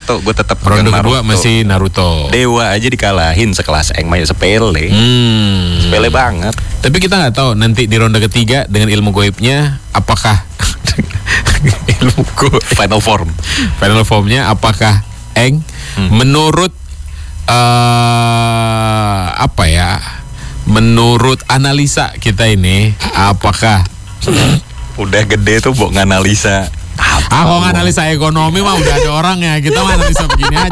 Naruto, gue tetap Ronde kedua masih Naruto. Dewa aja dikalahin sekelas Eng Maya, sepele. Sepele banget. Tapi kita nggak tahu nanti di ronde ketiga dengan ilmu goibnya apakah ilmu goib final formnya apakah Eng menurut apa ya? Menurut analisa kita ini apakah udah gede tuh mau nganalisa. Kalau nganalisa ekonomi mah udah ada orangnya. Kita mah analisa begini aja.